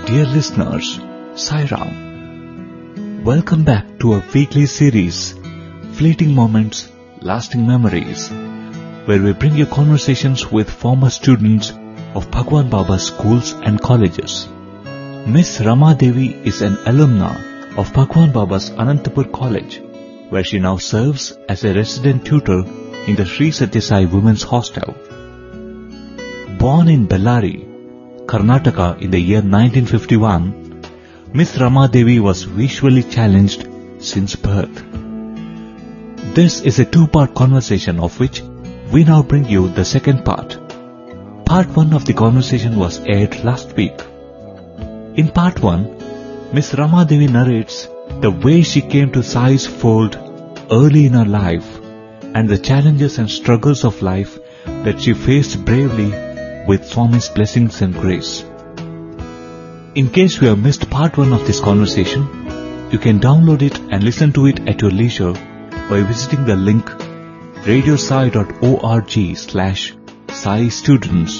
Dear listeners, Sai Ram. Welcome back to our weekly series, Fleeting Moments, Lasting Memories, where we bring you conversations with former students of Bhagwan Baba's schools and colleges. Miss Rama Devi is an alumna of Bhagwan Baba's Anantapur College, where she now serves as a resident tutor in the Sri Sathya Sai Women's Hostel. Born in Bellary, Karnataka in the year 1951, Miss Rama Devi was visually challenged since birth. This is a two-part conversation of which we now bring you the second part. Part 1 of the conversation was aired last week. In part 1, Miss Rama Devi narrates the way she came to Sai's fold early in her life and the challenges and struggles of life that she faced bravely with Swami's blessings and grace. In case you have missed part 1 of this conversation, you can download it and listen to it at your leisure by visiting the link radiosai.org/Sai Students.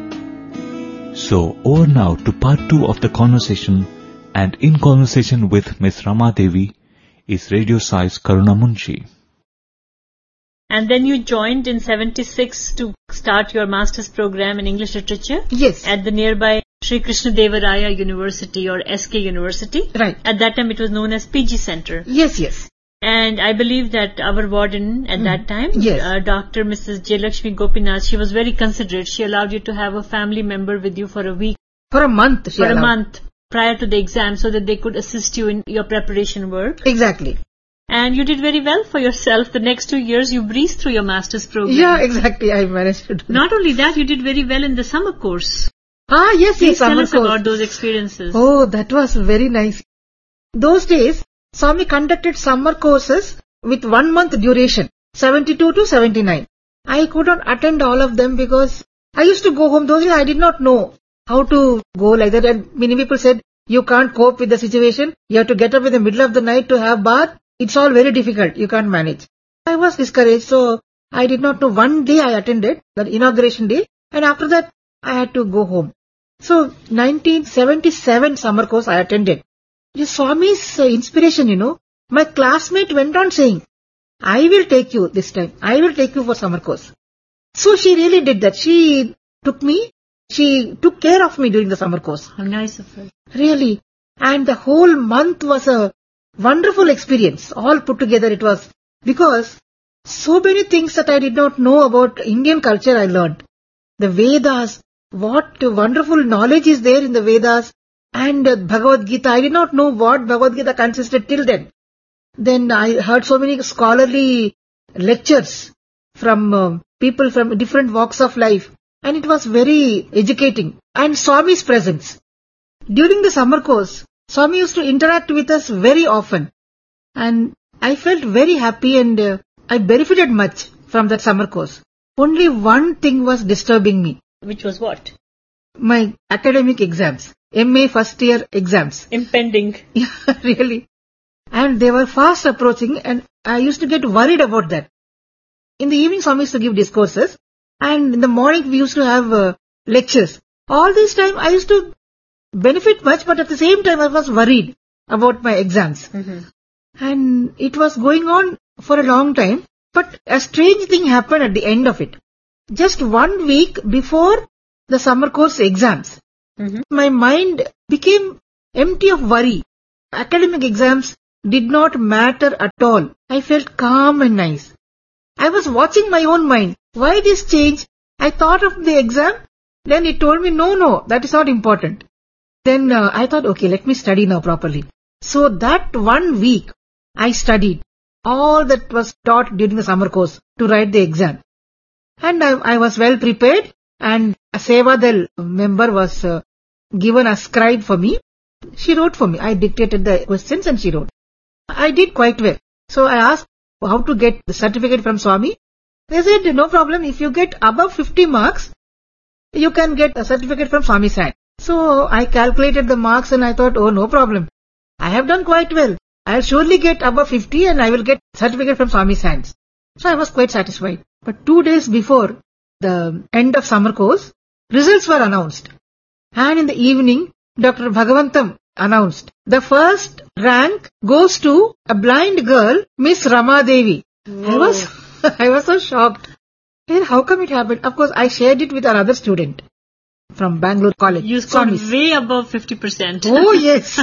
So over now to part 2 of the conversation, and in conversation with Miss Rama Devi is Radio Sai's Karuna Munshi. And then you joined in 76 to start your master's program in English literature? Yes. At the nearby Sri Krishna Deva Raya University or SK University? Right. At that time it was known as PG Center. Yes. And I believe that our warden at that time, Yes. Dr. Mrs. Jayalakshmi Gopinath, she was very considerate. She allowed you to have a family member with you for a week. For a month. For a month prior to the exam so that they could assist you in your preparation work. Exactly. And you did very well for yourself. The next 2 years you breezed through your master's program. Yeah, exactly. I managed to do Not only that, you did very well in the summer course. Yes. Please tell Summer us course. about those experiences. Oh, that was very nice. Those days, Swami conducted summer courses with 1 month duration, 72 to 79. I could not attend all of them because I used to go home. Those days I did not know how to go like that. And many people said, you can't cope with the situation. You have to get up in the middle of the night to have bath. It's all very difficult. You can't manage. I was discouraged. So I did not know. One day I attended, the inauguration day. And after that, I had to go home. So 1977 summer course I attended. Swami's inspiration, my classmate went on saying, I will take you this time. I will take you for summer course. So she really did that. She took care of me during the summer course. How nice of her. Really. And the whole month was a wonderful experience. All put together it was. Because so many things that I did not know about Indian culture I learned. The Vedas, what wonderful knowledge is there in the Vedas. And Bhagavad Gita, I did not know what Bhagavad Gita consisted till then. Then I heard so many scholarly lectures from people from different walks of life. And it was very educating. And Swami's presence. During the summer course, Swami used to interact with us very often. And I felt very happy and I benefited much from that summer course. Only one thing was disturbing me. Which was what? My academic exams. MA first year exams. Impending. Yeah, really. And they were fast approaching and I used to get worried about that. In the evening, Swami used to give discourses and in the morning we used to have lectures. All this time I used to benefit much, but at the same time I was worried about my exams. Mm-hmm. And it was going on for a long time, but a strange thing happened at the end of it. Just 1 week before the summer course exams, my mind became empty of worry. Academic exams did not matter at all. I felt calm and nice. I was watching my own mind. Why this change? I thought of the exam. Then it told me, no, that is not important. Then I thought, okay, let me study now properly. So that 1 week, I studied all that was taught during the summer course to write the exam. And I was well prepared and a Sevadal member was given a scribe for me. She wrote for me. I dictated the questions and she wrote. I did quite well. So I asked how to get the certificate from Swami. They said, no problem. If you get above 50 marks, you can get a certificate from Swami's hand. So I calculated the marks and I thought, oh, no problem. I have done quite well. I'll surely get above 50 and I will get certificate from Swami's hands. So I was quite satisfied. But 2 days before the end of summer course, results were announced. And in the evening, Dr. Bhagavantam announced, the first rank goes to a blind girl, Miss Rama Devi. Whoa. I was so shocked. Hey, how come it happened? Of course, I shared it with another student from Bangalore College. You scored Swamis. way above 50%. Oh, yes.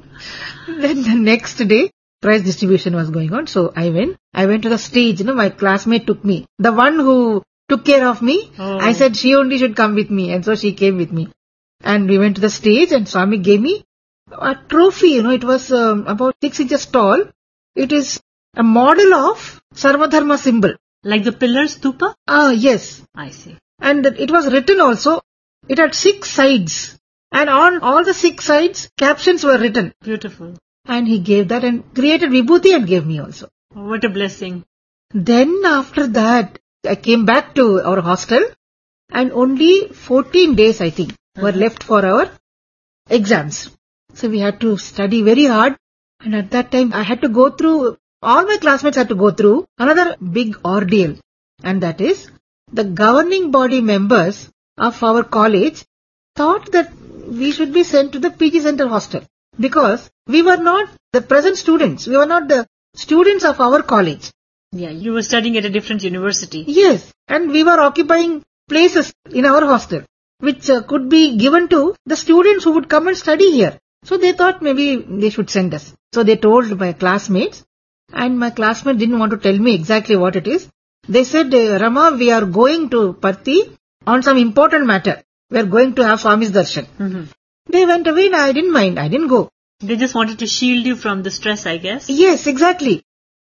Then the next day, prize distribution was going on. So I went to the stage. My classmate took me. The one who took care of me, I said she only should come with me. And so she came with me. And we went to the stage and Swami gave me a trophy. It was about 6 inches tall. It is a model of Sarvadharma symbol. Like the pillar stupa? Yes. I see. And it was written also. It had 6 sides. And on all the 6 sides, captions were written. Beautiful. And he gave that and created Vibhuti and gave me also. What a blessing. Then after that, I came back to our hostel and only 14 days, I think, were left for our exams. So we had to study very hard. And at that time, I had to go through, all my classmates had to go through another big ordeal. And that is, the governing body members of our college thought that we should be sent to the PG Center hostel. Because we were not the present students. We were not the students of our college. Yeah, you were studying at a different university. Yes, and we were occupying places in our hostel, which could be given to the students who would come and study here. So they thought maybe they should send us. So they told my classmates, and my classmate didn't want to tell me exactly what it is. They said, Rama, we are going to Parthi on some important matter. We are going to have Swami's darshan. Mm-hmm. They went away and I didn't mind. I didn't go. They just wanted to shield you from the stress, I guess. Yes, exactly.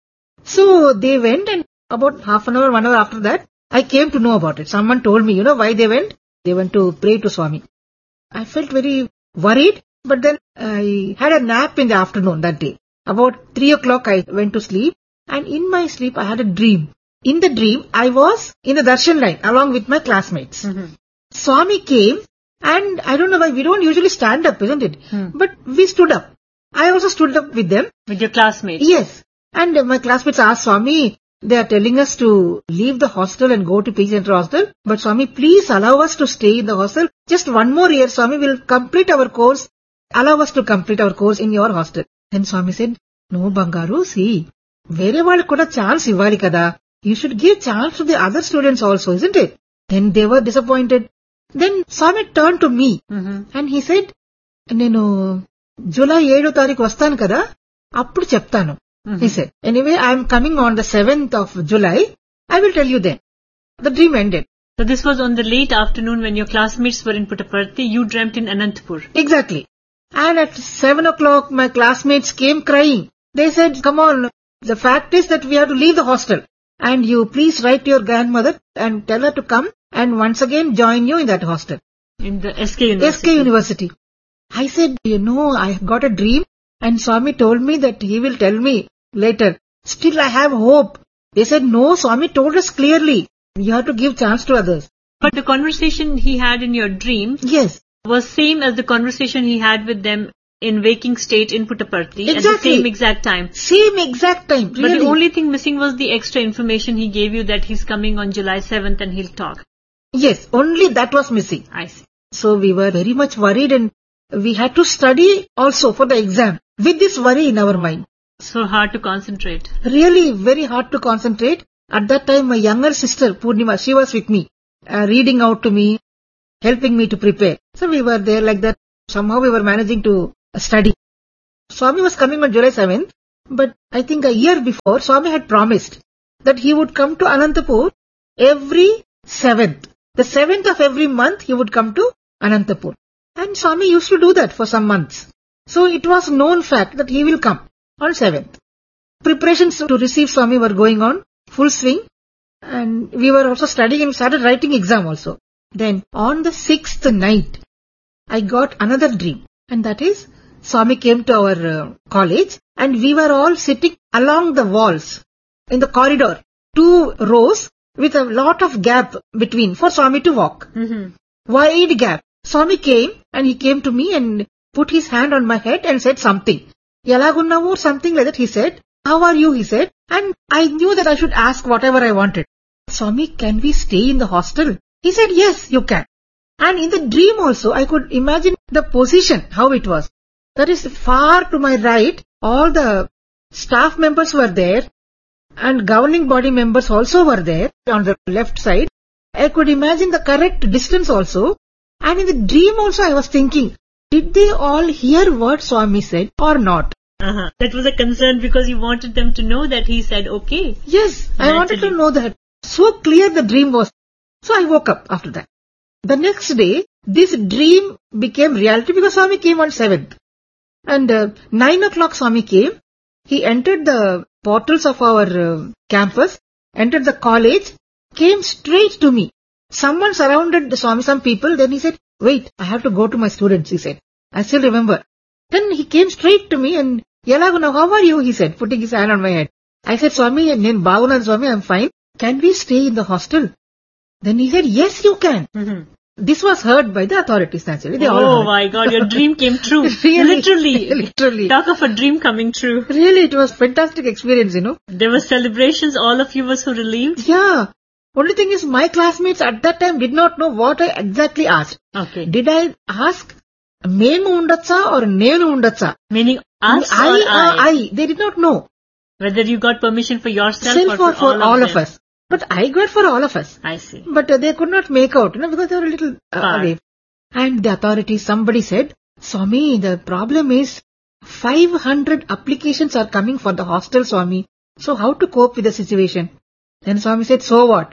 So they went and about half an hour, 1 hour after that, I came to know about it. Someone told me, why they went? They went to pray to Swami. I felt very worried, but then I had a nap in the afternoon that day. About 3 o'clock I went to sleep and in my sleep I had a dream. In the dream, I was in the darshan line along with my classmates. Mm-hmm. Swami came and I don't know why, we don't usually stand up, isn't it? But we stood up. I also stood up with them. With your classmates? Yes. And my classmates asked Swami, they are telling us to leave the hostel and go to PG Center hostel. But Swami, please allow us to stay in the hostel. Just 1 more year, Swami, will complete our course. Allow us to complete our course in your hostel. Then Swami said, no, Bangaru, see, vere vallu kuda chance ivvali kada. You should give chance to the other students also, isn't it? Then they were disappointed. Then Swami turned to me and he said, Nenu July 7th tarikh vastanu kada, appudu cheptanu. He said, anyway, I am coming on the 7th of July. I will tell you then. The dream ended. So this was on the late afternoon when your classmates were in Puttaparthi. You dreamt in Anantapur. Exactly. And at 7 o'clock, my classmates came crying. They said, come on, the fact is that we have to leave the hostel. And you please write to your grandmother and tell her to come and once again join you in that hostel. In the SK University. SK University. I said, I got a dream and Swami told me that he will tell me later. Still I have hope. They said, no, Swami told us clearly. You have to give chance to others. But the conversation he had in your dream yes, was same as the conversation he had with them in waking state in Puttaparthi. Exactly. At the same exact time. Same exact time. Really. But the only thing missing was the extra information he gave you that he's coming on July 7th and he'll talk. Yes, only that was missing. I see. So we were very much worried and we had to study also for the exam with this worry in our mind. So hard to concentrate. Really very hard to concentrate. At that time, my younger sister, Purnima, she was with me, reading out to me, helping me to prepare. So we were there like that. Somehow we were managing to study. Swami was coming on July 7th, but I think a year before, Swami had promised that he would come to Anantapur every 7th. The 7th of every month, he would come to Anantapur. And Swami used to do that for some months. So it was known fact that he will come on 7th. Preparations to receive Swami were going on, full swing. And we were also studying and started writing exam also. Then on the 6th night, I got another dream. And that is, Swami came to our college and we were all sitting along the walls in the corridor, 2 rows with a lot of gap between for Swami to walk. Wide gap. Swami came and he came to me and put his hand on my head and said something. Yalagunnavu or something like that he said. How are you? He said. And I knew that I should ask whatever I wanted. Swami, can we stay in the hostel? He said, yes, you can. And in the dream also, I could imagine the position, how it was. That is far to my right, all the staff members were there and governing body members also were there on the left side. I could imagine the correct distance also. And in the dream also I was thinking, did they all hear what Swami said or not? That was a concern because you wanted them to know that he said okay. Yes, I wanted to know that. So clear the dream was. So I woke up after that. The next day, this dream became reality because Swami came on 7th. And 9 o'clock Swami came. He entered the portals of our campus, entered the college, came straight to me. Someone surrounded the Swami, some people. Then he said, wait, I have to go to my students, he said. I still remember. Then he came straight to me and, Yelaguna, how are you? He said, putting his hand on my head. I said, Swami, Swami, I'm fine. Can we stay in the hostel? Then he said, yes, you can. This was heard by the authorities naturally. They all heard. My God, your dream came true. Really, Literally. Talk of a dream coming true. Really, it was fantastic experience, There were celebrations, all of you were so relieved. Yeah. Only thing is, my classmates at that time did not know what I exactly asked. Okay. Did I ask, Memu undatsa or Nenu undatsa? Meaning us or I? They did not know. Whether you got permission for yourself or for all of us. But I got for all of us. I see. But they could not make out, because they were a little away. And the authorities, somebody said, Swami, the problem is 500 applications are coming for the hostel, Swami. So how to cope with the situation? Then Swami said, so what?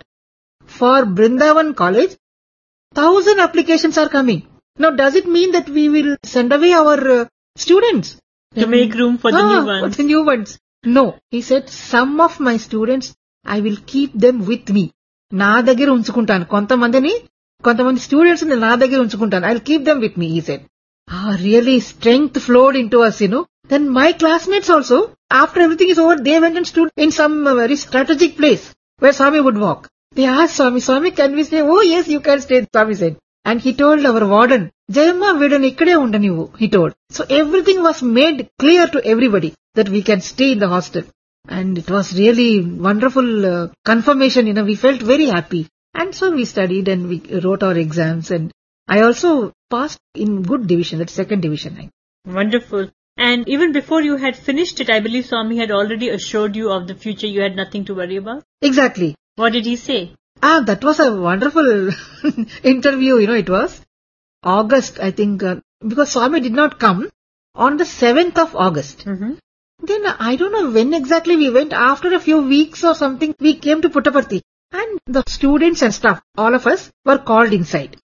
For Brindavan College, 1,000 applications are coming. Now, does it mean that we will send away our students? To make room for the new ones. For the new ones. No. He said, some of my students, I will keep them with me. Na daggir unchukuntanu. Kontamandi students na daggir unchukuntanu. I'll keep them with me, he said. Really strength flowed into us, Then my classmates also, after everything is over, they went and stood in some very strategic place where Swami would walk. They asked Swami, can we stay? Oh yes, you can stay, Swami said. And he told our warden, Jayamma, vidanu ikkade undanivu, he told. So everything was made clear to everybody that we can stay in the hostel. And it was really wonderful confirmation, we felt very happy. And so we studied and we wrote our exams, and I also passed in good division, that second division. Wonderful. And even before you had finished it, I believe Swami had already assured you of the future, you had nothing to worry about? Exactly. What did he say? That was a wonderful interview, it was. August, I think, because Swami did not come on the 7th of August. Then I don't know when exactly we went. After a few weeks or something, we came to Puttaparthi. And the students and staff, all of us, were called inside.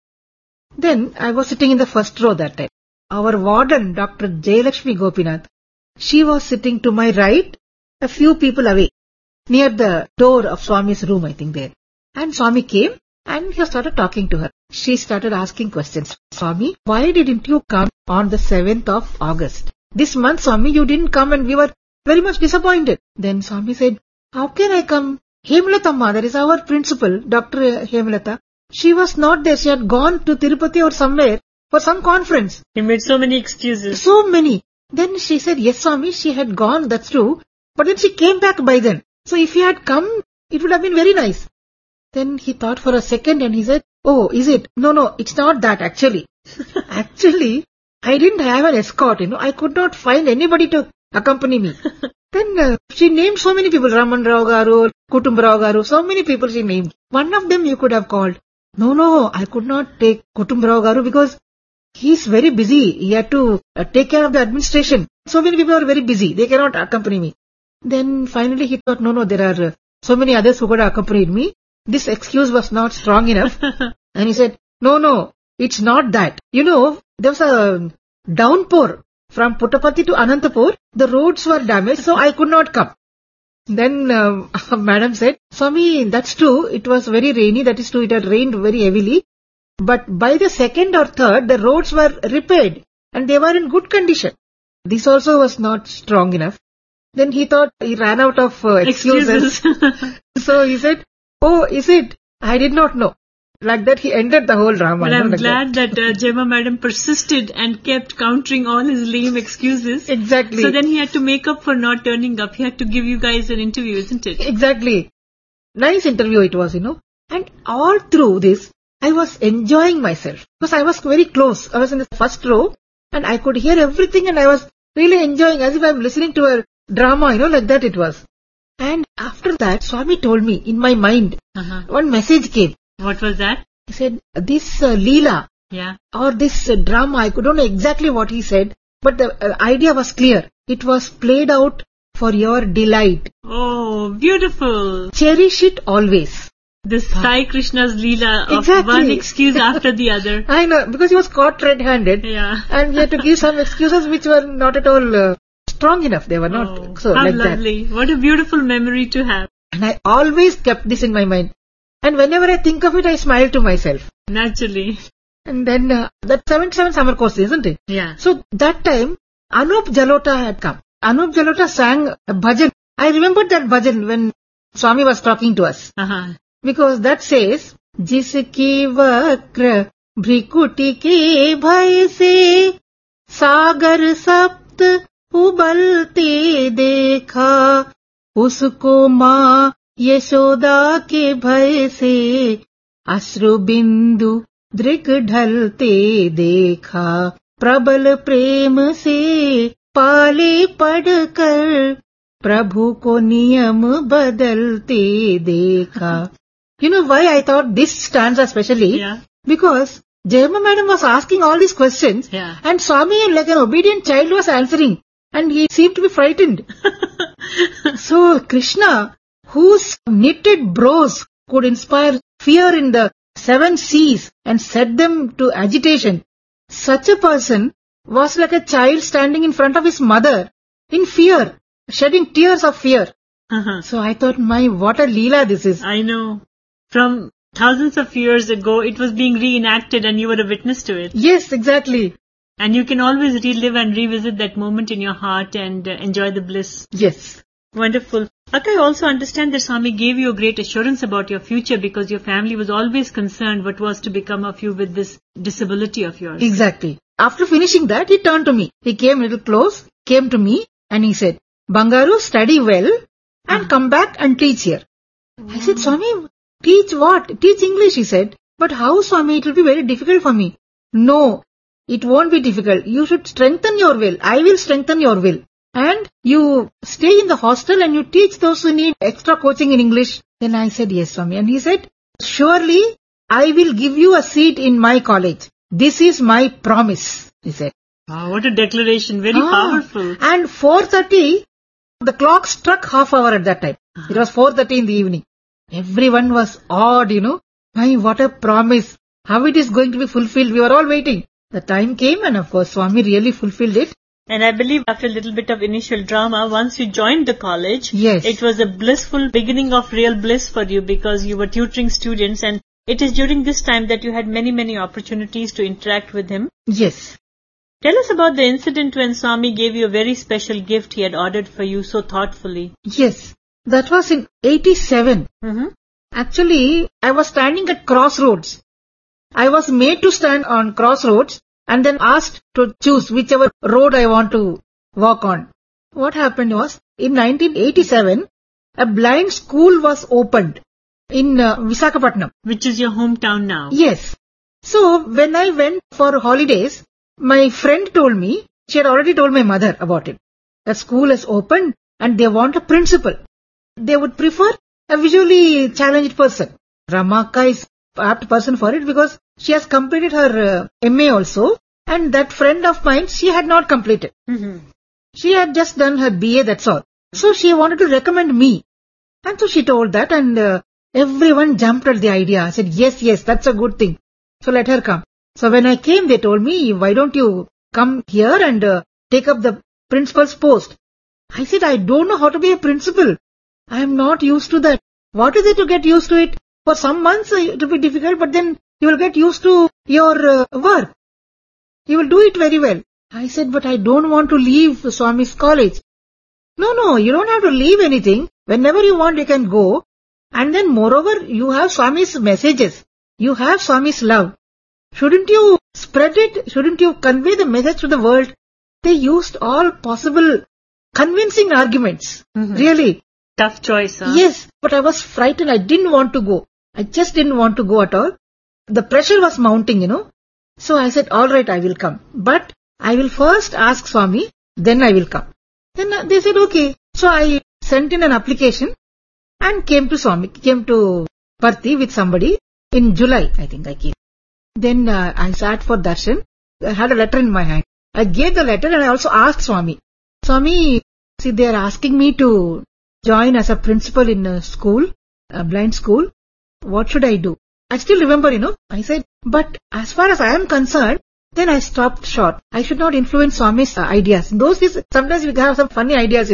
Then I was sitting in the first row that time. Our warden, Dr. Jayalakshmi Gopinath, she was sitting to my right, a few people away, near the door of Swami's room, I think there. And Swami came and he started talking to her. She started asking questions. Swami, why didn't you come on the 7th of August? This month, Swami, you didn't come and we were very much disappointed. Then Swami said, how can I come? Hemlata, that is our principal, Dr. Hemlata. She was not there. She had gone to Tirupati or somewhere for some conference. He made so many excuses. So many. Then she said, yes, Swami, she had gone, that's true. But then she came back by then. So if he had come, it would have been very nice. Then he thought for a second and he said, oh, is it? No, it's not that actually. Actually, I didn't have an escort, I could not find anybody to accompany me. Then she named so many people, Raman Rao Garu, Kutumba Rao Garu, so many people she named. One of them you could have called. No, I could not take Kutumba Rao Garu because he's very busy. He had to take care of the administration. So many people are very busy. They cannot accompany me. Then finally he thought, no, there are so many others who could have accompanied me. This excuse was not strong enough. And he said, no, it's not that. There was a downpour from Puttaparthi to Anantapur. The roads were damaged, so I could not come. Then Madam said, Swami, that's true. It was very rainy. That is true. It had rained very heavily. But by the 2nd or 3rd, the roads were repaired and they were in good condition. This also was not strong enough. Then he thought he ran out of excuses. So he said, oh, is it? I did not know. Like that he ended the whole drama. Well, I'm glad that Jayamma Madam persisted and kept countering all his lame excuses. Exactly. So then he had to make up for not turning up. He had to give you guys an interview, isn't it? Exactly. Nice interview it was, And all through this, I was enjoying myself because I was very close. I was in the first row and I could hear everything and I was really enjoying as if I'm listening to a drama, like that it was. And after that, Swami told me in my mind, one message came. What was that? He said, this Leela or this drama, I don't know exactly what he said, but the idea was clear. It was played out for your delight. Oh, beautiful. Cherish it always. This Sai Krishna's Leela of Exactly. one excuse after the other. I know, because he was caught red-handed. Yeah. And he had to give some excuses which were not at all strong enough. They were not so how like lovely. that. What a beautiful memory to have. And I always kept this in my mind. And whenever I think of it, I smile to myself. Naturally. And then that 77 summer course, isn't it? Yeah. So that time, Anup Jalota had come. Anup Jalota sang a bhajan. I remembered that bhajan when Swami was talking to us. Because that says, Jiski vakra bhrikuti ke bhai se sagar sapt ubalte dekha usko maa Yashoda के भय से अश्रु बिंदु दृग ढलते देखा प्रबल प्रेम से पाले पढ़कर प्रभु को नियम बदलते देखा. You know why I thought this stanza especially? Yeah. Because Jayamma madam was asking all these questions and Swami, like an obedient child, was answering and he seemed to be frightened. So Krishna, whose knitted brows could inspire fear in the 7 seas and set them to agitation, such a person was like a child standing in front of his mother in fear, shedding tears of fear. So I thought, what a Leela this is. I know. From thousands of years ago, it was being reenacted and you were a witness to it. Yes, exactly. And you can always relive and revisit that moment in your heart and enjoy the bliss. Yes. Wonderful. Akka, I also understand that Swami gave you a great assurance about your future because your family was always concerned what was to become of you with this disability of yours. Exactly. After finishing that, he turned to me. He came a little close, came to me and he said, Bangaru, study well and come back and teach here. I said, Swami, teach what? Teach English, he said. But how, Swami? It will be very difficult for me. No, it won't be difficult. You should strengthen your will. I will strengthen your will. And you stay in the hostel and you teach those who need extra coaching in English. Then I said, yes, Swami. And he said, surely I will give you a seat in my college. This is my promise, he said. Wow, what a declaration. Very powerful. And 4:30, the clock struck half hour at that time. It was 4:30 in the evening. Everyone was awed, what a promise. How it is going to be fulfilled. We were all waiting. The time came and of course Swami really fulfilled it. And I believe after a little bit of initial drama, once you joined the college, yes, it was a blissful beginning of real bliss for you because you were tutoring students and it is during this time that you had many, many opportunities to interact with him. Yes. Tell us about the incident when Swami gave you a very special gift he had ordered for you so thoughtfully. Yes. That was in 87. Actually, I was standing at crossroads. I was made to stand on crossroads and then asked to choose whichever road I want to walk on. What happened was, in 1987, a blind school was opened in Visakhapatnam. Which is your hometown now. Yes. So, when I went for holidays, my friend told me, she had already told my mother about it. The school is opened and they want a principal. They would prefer a visually challenged person. Ramaka is apt person for it because she has completed her MA also, and that friend of mine, she had not completed. She had just done her BA, that's all. So she wanted to recommend me. And so she told that and everyone jumped at the idea. I said, yes, that's a good thing. So let her come. So when I came, they told me, why don't you come here and take up the principal's post? I said, I don't know how to be a principal. I am not used to that. What is it to get used to it? For some months it will be difficult, but then you will get used to your work. You will do it very well. I said, but I don't want to leave Swami's college. No, you don't have to leave anything. Whenever you want, you can go. And then moreover, you have Swami's messages. You have Swami's love. Shouldn't you spread it? Shouldn't you convey the message to the world? They used all possible convincing arguments. Really. Tough choice, huh? Yes, but I was frightened. I didn't want to go. I just didn't want to go at all. the pressure was mounting, So I said, all right, I will come. But I will first ask Swami, then I will come. Then they said, okay. So I sent in an application and came to Parthi with somebody in July, I think I came. Then I sat for darshan. I had a letter in my hand. I gave the letter and I also asked Swami, see, they are asking me to join as a principal in a school, a blind school. What should I do? I still remember, I said, but as far as I am concerned, then I stopped short. I should not influence Swami's ideas. In those days, sometimes we have some funny ideas,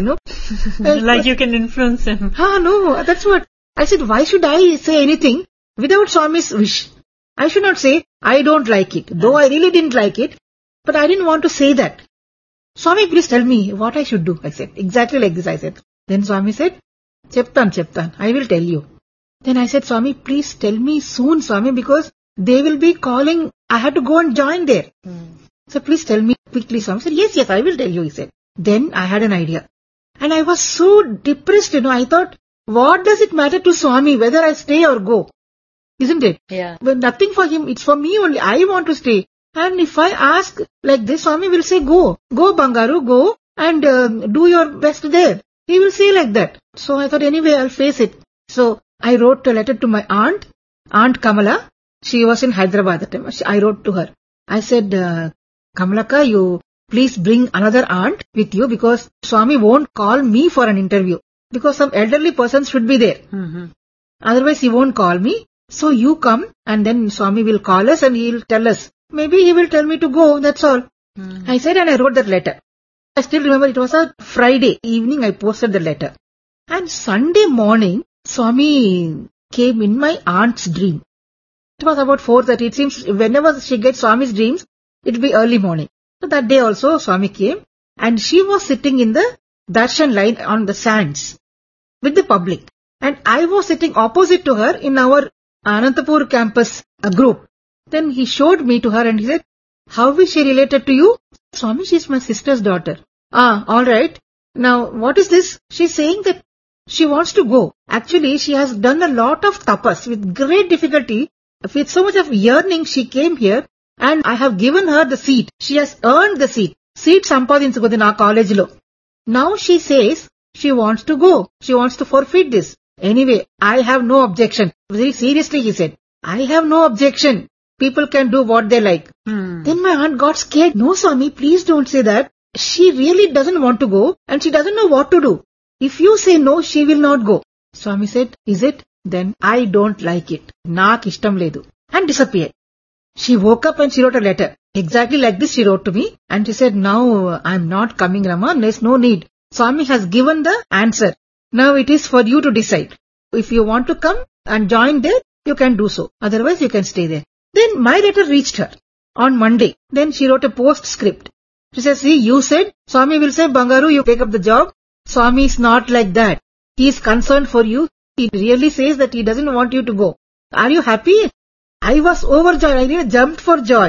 Like you can influence him. No, that's what. I said, why should I say anything without Swami's wish? I should not say, I don't like it. Though I really didn't like it, but I didn't want to say that. Swami, please tell me what I should do. I said, exactly like this I said. Then Swami said, Cheptan, I will tell you. Then I said, Swami, please tell me soon, Swami, because they will be calling. I had to go and join there. So please tell me quickly, Swami. I said, yes, I will tell you, he said. Then I had an idea. And I was so depressed, I thought, what does it matter to Swami whether I stay or go? Isn't it? Yeah. But nothing for him, it's for me only. I want to stay. And if I ask like this, Swami will say, go Bangaru, go and do your best there. He will say like that. So I thought, anyway, I'll face it. So I wrote a letter to my Aunt Kamala. She was in Hyderabad at the time. I wrote to her. I said, Kamalaka, you please bring another aunt with you because Swami won't call me for an interview. Because some elderly person should be there. Mm-hmm. Otherwise he won't call me. So you come and then Swami will call us and he'll tell us. Maybe he will tell me to go, that's all. Mm-hmm. I said and I wrote that letter. I still remember it was a Friday evening I posted the letter. And Sunday morning, Swami came in my aunt's dream. It was about 4:30. It seems whenever she gets Swami's dreams, it will be early morning. So that day also Swami came and she was sitting in the darshan line on the sands with the public. And I was sitting opposite to her in our Anantapur campus group. Then he showed me to her and he said, how is she related to you? Swami, she is my sister's daughter. Alright. Now what is this? She is saying that she wants to go. Actually, she has done a lot of tapas with great difficulty. With so much of yearning, she came here and I have given her the seat. She has earned the seat. Seat sampadinchukodi na college lo. Now she says she wants to go. She wants to forfeit this. Anyway, I have no objection. Very seriously he said, I have no objection. People can do what they like. Then my aunt got scared. No, Swami, please don't say that. She really doesn't want to go and she doesn't know what to do. If you say no, she will not go. Swami said, is it? Then I don't like it. Naak ishtam ledu. And disappeared. She woke up and she wrote a letter. Exactly like this she wrote to me. And she said, now I'm not coming, Rama. There's no need. Swami has given the answer. Now it is for you to decide. If you want to come and join there, you can do so. Otherwise you can stay there. Then my letter reached her on Monday. Then she wrote a postscript. She says, see, you said, Swami will say, Bangaru, you take up the job. Swami is not like that. He is concerned for you. He really says that he doesn't want you to go. Are you happy? I was overjoyed. I really jumped for joy.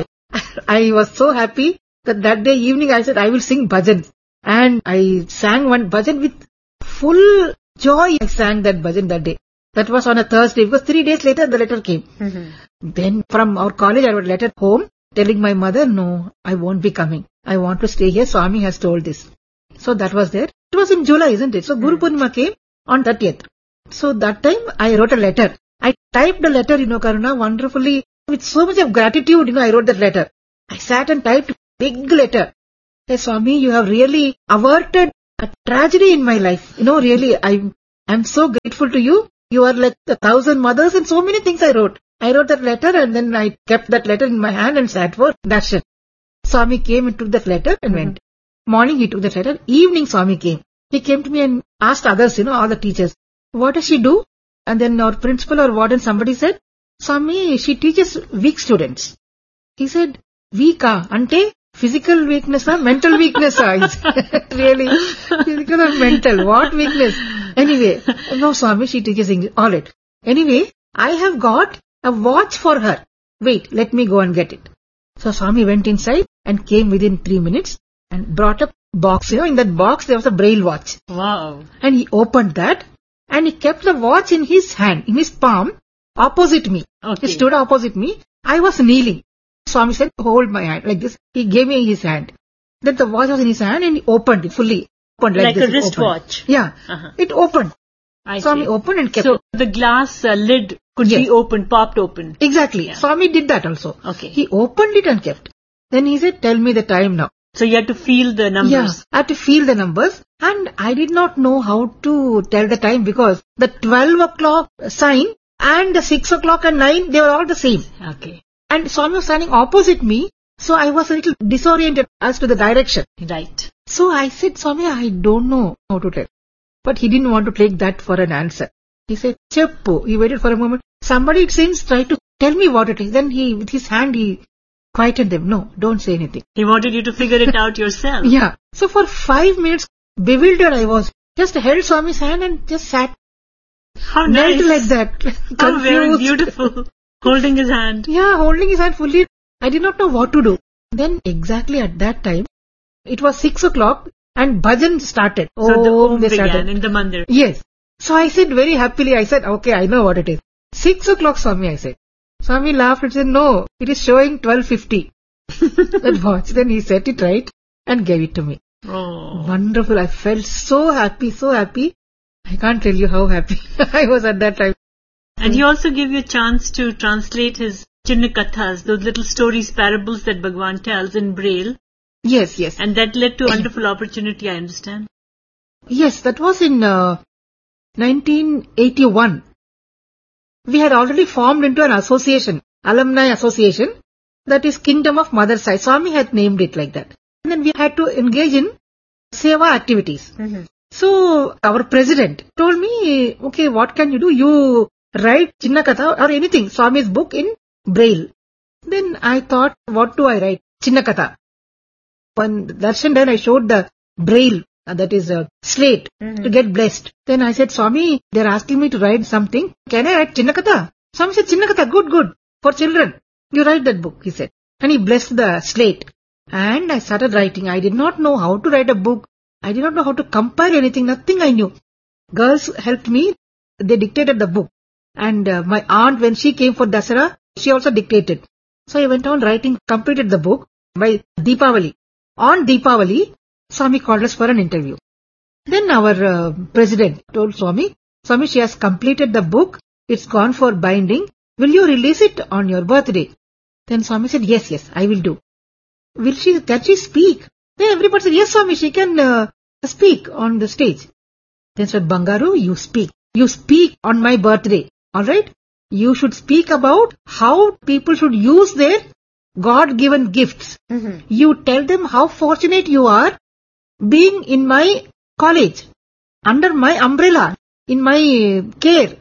I was so happy that day evening I said, I will sing bhajan. And I sang one bhajan with full joy. I sang that bhajan that day. That was on a Thursday because 3 days later the letter came. Mm-hmm. Then from our college I wrote a letter home telling my mother, no, I won't be coming. I want to stay here. Swami has told this. So that was there. It was in July, isn't it? So Guru Purnima came on 30th. So that time I wrote a letter. I typed the letter, Karuna, wonderfully. With so much of gratitude, I wrote that letter. I sat and typed a big letter. Hey, Swami, you have really averted a tragedy in my life. Really, I'm so grateful to you. You are like 1,000 mothers and so many things I wrote. I wrote that letter and then I kept that letter in my hand and sat for darshan. Swami came and took that letter and went. Morning he took that letter. Evening Swami came. He came to me and asked others, all the teachers, what does she do? And then our principal or warden, somebody said, Swami, she teaches weak students. He said, weak ante physical weakness or mental weakness? Really? Physical or mental? What weakness? Anyway, no Swami, she teaches English. All right. Anyway, I have got a watch for her. Wait, let me go and get it. So Swami went inside and came within 3 minutes and brought a box. In that box there was a braille watch. Wow. And he opened that and he kept the watch in his hand, in his palm, opposite me. Okay. He stood opposite me I was kneeling. Swami said, hold my hand like this. He gave me his hand. Then the watch was in his hand and he opened it fully. Opened like this, a wristwatch. Yeah. It opened. I Swami see. opened and kept So it. the glass lid could Yes. be opened, popped open. Exactly. Yeah. Swami did that also. Okay. He opened it and kept. Then he said, tell me the time now. So you had to feel the numbers. Yeah, I had to feel the numbers and I did not know how to tell the time because the 12 o'clock sign and the 6 o'clock and 9, they were all the same. Okay. And Swami was standing opposite me, so I was a little disoriented as to the direction. Right. So I said, Swami, I don't know how to tell. But he didn't want to take that for an answer. He said, Cheppu. He waited for a moment. Somebody, it seems, tried to tell me what it is. Then with his hand, he quieted them. No, don't say anything. He wanted you to figure it out yourself. Yeah. So for 5 minutes, bewildered I was. Just held Swami's hand and just sat. How Knelt nice. like that. How very Confused. beautiful. Holding his hand. Yeah, holding his hand fully. I did not know what to do. Then exactly at that time, it was 6 o'clock and bhajan started. So the Om they began started. in the mandir. Yes. So I said very happily, I said, okay, I know what it is. 6 o'clock, Swami, I said. Swami laughed and said, no, it is showing 12:50. That watch. Then he set it right and gave it to me. Oh. Wonderful. I felt so happy, so happy. I can't tell you how happy I was at that time. And he also gave you a chance to translate his Chinna Kathas, those little stories, parables that Bhagwan tells in Braille. Yes, yes. And that led to a wonderful opportunity, I understand. Yes, that was in 1981. We had already formed into an association, alumni association, that is Kingdom of Mother Sai. Swami had named it like that. And then we had to engage in seva activities. So our president told me, okay, what can you do? You write Chinna Katha or anything, Swami's book in Braille. Then I thought, what do I write? Chinna Katha. When darshan done, I showed the Braille, that is a slate, to get blessed. Then I said, Swami, they're asking me to write something. Can I write Chinna Katha? Swami said, Chinna Katha, good, for children. You write that book, he said. And he blessed the slate. And I started writing. I did not know how to write a book. I did not know how to compile anything, nothing I knew. Girls helped me. They dictated the book. And my aunt, when she came for Dasara, she also dictated. So I went on writing, completed the book by Deepavali. On Deepavali, Swami called us for an interview. Then our president told Swami, she has completed the book. It's gone for binding. Will you release it on your birthday? Then Swami said, yes, I will do. Can she speak? Then everybody said, yes, Swami, she can speak on the stage. Then said, Bangaru, you speak. You speak on my birthday. Alright? You should speak about how people should use their God-given gifts. You tell them how fortunate you are being in my college, under my umbrella, in my care.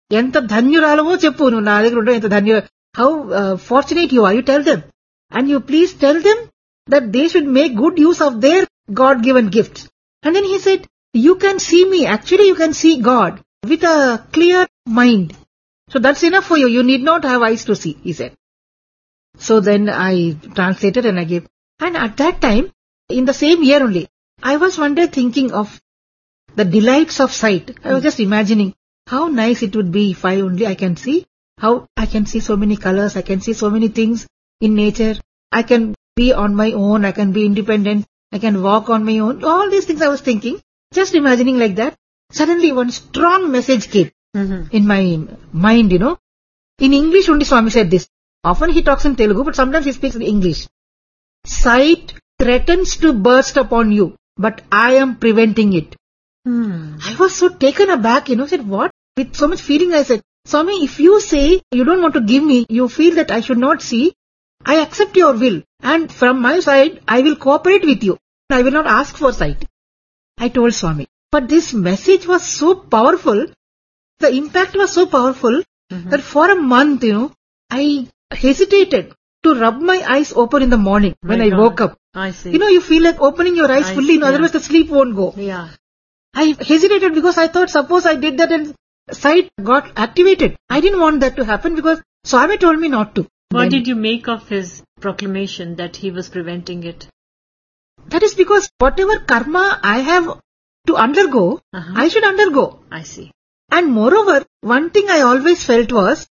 How fortunate you are. You tell them. And you please tell them that they should make good use of their God-given gifts. And then he said, you can see me. Actually, you can see God with a clear mind. So that's enough for you. You need not have eyes to see, he said. So then I translated and I gave. And at that time, in the same year only, I was one day thinking of the delights of sight. I was just imagining how nice it would be if I can see. How I can see so many colors, I can see so many things in nature. I can be on my own, I can be independent, I can walk on my own. All these things I was thinking, just imagining like that. Suddenly one strong message came in my mind, In English only Swami said this. Often he talks in Telugu, but sometimes he speaks in English. Sight threatens to burst upon you, but I am preventing it. I was so taken aback, said what? With so much feeling I said, Swami, if you say you don't want to give me, you feel that I should not see, I accept your will. And from my side, I will cooperate with you. I will not ask for sight. I told Swami. But this message was so powerful, the impact was so powerful, that for a month, I hesitated to rub my eyes open in the morning when I woke up. I see. You feel like opening your eyes fully, otherwise the sleep won't go. Yeah. I hesitated because I thought suppose I did that and sight got activated. I didn't want that to happen because Swami told me not to. What did you make of his proclamation that he was preventing it? That is because whatever karma I have to undergo, I should undergo. I see. And moreover, one thing I always felt was,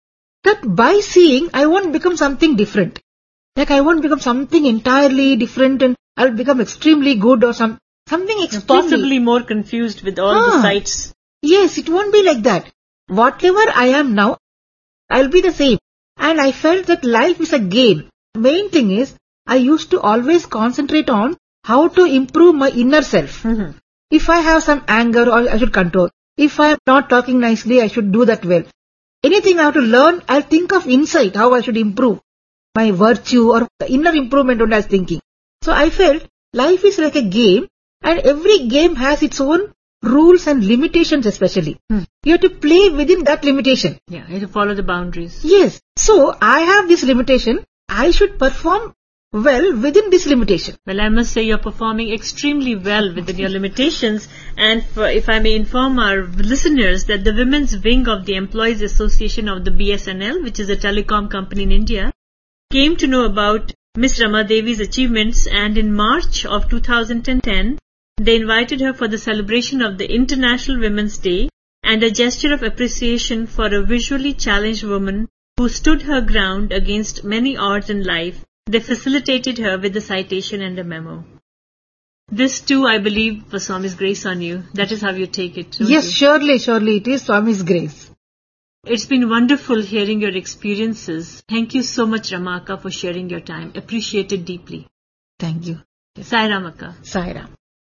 that by seeing, I won't become something different. Like I won't become something entirely different and I'll become extremely good or something extremely. Possibly more confused with all the sights. Yes, it won't be like that. Whatever I am now, I'll be the same. And I felt that life is a game. Main thing is, I used to always concentrate on how to improve my inner self. If I have some anger, I should control. If I am not talking nicely, I should do that well. Anything I have to learn, I'll think of inside how I should improve. My virtue or the inner improvement what I was thinking. So I felt life is like a game and every game has its own rules and limitations especially. You have to play within that limitation. Yeah, you have to follow the boundaries. Yes. So I have this limitation. I should perform well within this limitation. Well, I must say you're performing extremely well within your limitations. And if I may inform our listeners that the Women's Wing of the Employees Association of the BSNL, which is a telecom company in India, came to know about Miss Rama Devi's achievements, and in March of 2010, they invited her for the celebration of the International Women's Day and a gesture of appreciation for a visually challenged woman who stood her ground against many odds in life. They facilitated her with a citation and a memo. This too, I believe, was Swami's grace on you. That is how you take it. Yes, surely it is Swami's grace. It's been wonderful hearing your experiences. Thank you so much, Ramaka, for sharing your time. Appreciate it deeply. Thank you. Sai Ramaka. Sai Ram.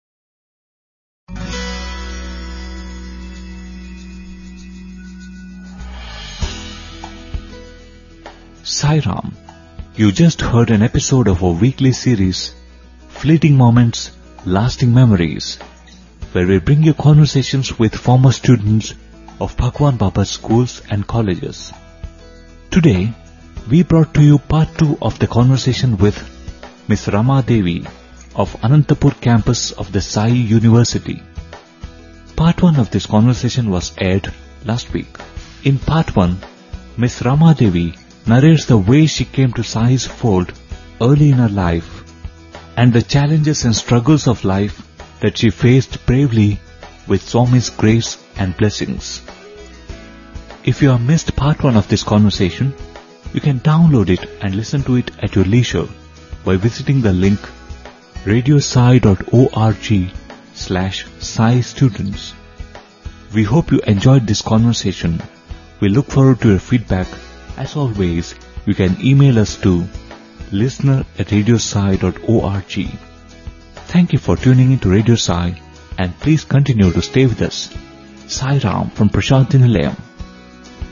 Sai Ram, you just heard an episode of our weekly series, Fleeting Moments, Lasting Memories, where we bring you conversations with former students of Bhagwan Baba's schools and colleges. Today, we brought to you part 2 of the conversation with Miss Rama Devi of Anantapur campus of the Sai University. Part 1 of this conversation was aired last week. In part 1, Miss Rama Devi narrates the way she came to Sai's fold early in her life and the challenges and struggles of life that she faced bravely with Swami's grace and blessings. If you have missed part 1 of this conversation, you can download it and listen to it at your leisure by visiting the link radiosai.org/Sai Students. We hope you enjoyed this conversation. We look forward to your feedback. As always, you can email us to listener@radiosai.org. Thank you for tuning in to Radio Sai and please continue to stay with us. Sai Ram from Prashanthi Nilayam.